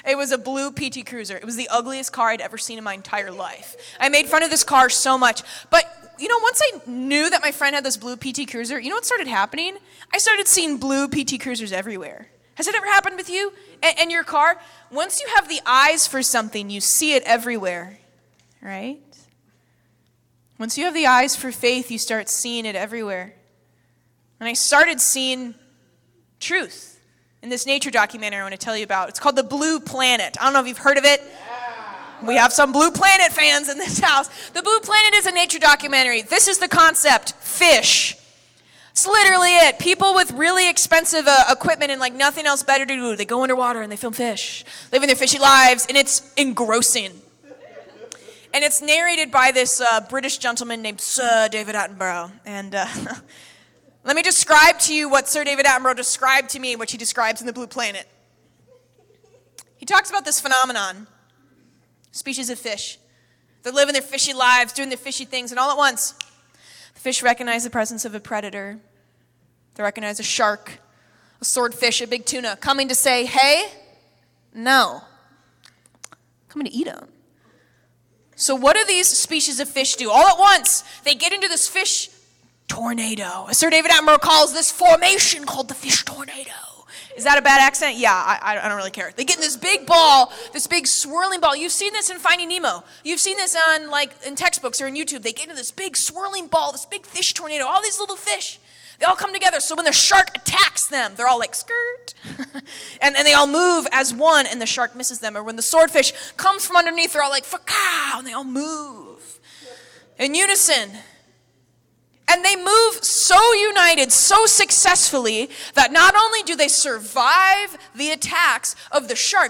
It was a blue PT Cruiser. It was the ugliest car I'd ever seen in my entire life. I made fun of this car so much. But, once I knew that my friend had this blue PT Cruiser, you know what started happening? I started seeing blue PT Cruisers everywhere. Has it ever happened with you and your car? Once you have the eyes for something, you see it everywhere, right? Once you have the eyes for faith, you start seeing it everywhere. And I started seeing truth in this nature documentary I want to tell you about. It's called The Blue Planet. I don't know if you've heard of it. We have some Blue Planet fans in this house. The Blue Planet is a nature documentary. This is the concept: fish. It's literally it. People with really expensive equipment and like nothing else better to do. They go underwater and they film fish, living their fishy lives, and it's engrossing. And it's narrated by this British gentleman named Sir David Attenborough. And let me describe to you what Sir David Attenborough described to me, which he describes in The Blue Planet. He talks about this phenomenon, species of fish. They're living their fishy lives, doing their fishy things, and all at once, the fish recognize the presence of a predator. They recognize a shark, a swordfish, a big tuna, coming to say, hey, no, coming to eat them. So what do these species of fish do? All at once, they get into this fish tornado. Sir David Attenborough calls this formation called the fish tornado. Is that a bad accent? Yeah, I don't really care. They get in this big ball, this big swirling ball. You've seen this in Finding Nemo. You've seen this on in textbooks or on YouTube. They get into this big swirling ball, this big fish tornado, all these little fish. They all come together. So when the shark attacks them, they're all like, skirt. and they all move as one, and the shark misses them. Or when the swordfish comes from underneath, they're all like, fa-cow, and they all move in unison. And they move so united, so successfully, that not only do they survive the attacks of the shark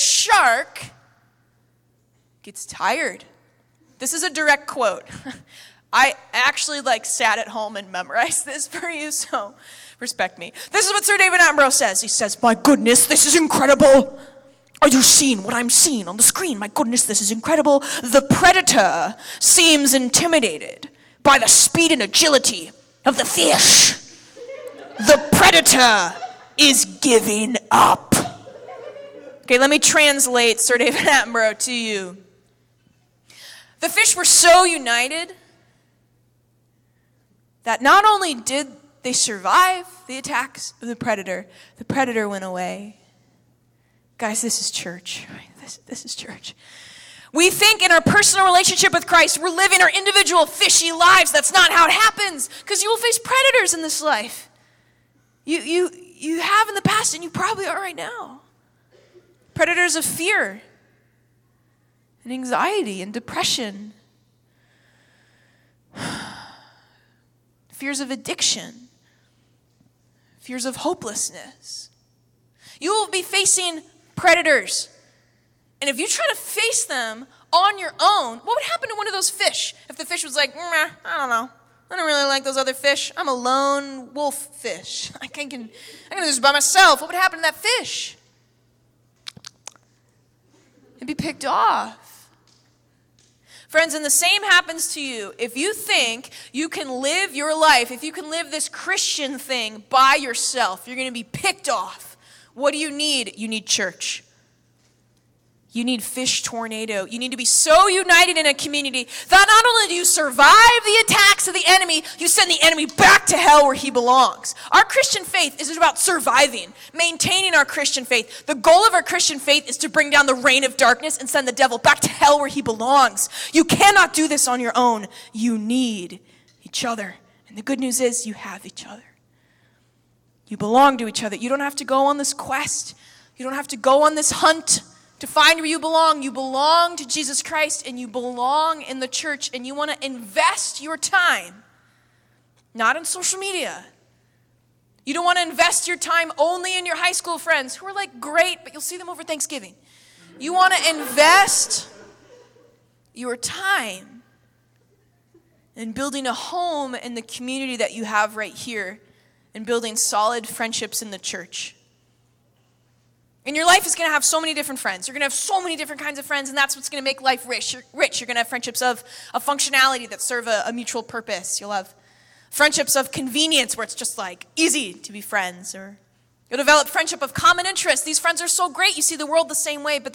gets tired. This is a direct quote. I actually sat at home and memorized this for you, so respect me. This is what Sir David Attenborough says. He says, my goodness, this is incredible. Are you seeing what I'm seeing on the screen? My goodness, this is incredible. The predator seems intimidated by the speed and agility of the fish. The predator is giving up. Okay, let me translate Sir David Attenborough to you. The fish were so united that not only did they survive the attacks of the predator went away. Guys, this is church. This is church. We think in our personal relationship with Christ, we're living our individual fishy lives. That's not how it happens, because you will face predators in this life. You have in the past, and you probably are right now. Predators of fear and anxiety and depression. Fears of addiction. Fears of hopelessness. You will be facing predators. And if you try to face them on your own, what would happen to one of those fish? If the fish was like, I don't know. I don't really like those other fish. I'm a lone wolf fish. I can do this by myself. What would happen to that fish? It'd be picked off. Friends, and the same happens to you. If you think you can live your life, if you can live this Christian thing by yourself, you're going to be picked off. What do you need? You need church. You need fish tornado. You need to be so united in a community that not only do you survive the attacks of the enemy, you send the enemy back to hell where he belongs. Our Christian faith isn't about surviving, maintaining our Christian faith. The goal of our Christian faith is to bring down the reign of darkness and send the devil back to hell where he belongs. You cannot do this on your own. You need each other. And the good news is you have each other. You belong to each other. You don't have to go on this quest. You don't have to go on this hunt to find where you belong. You belong to Jesus Christ, and you belong in the church, and you want to invest your time, not in social media. You don't want to invest your time only in your high school friends who are great, but you'll see them over Thanksgiving. You want to invest your time in building a home in the community that you have right here and building solid friendships in the church. And your life is going to have so many different friends. You're going to have so many different kinds of friends, and that's what's going to make life rich. You're going to have friendships of functionality that serve a mutual purpose. You'll have friendships of convenience where it's just easy to be friends. Or You'll develop friendship of common interest. These friends are so great. You see the world the same way, but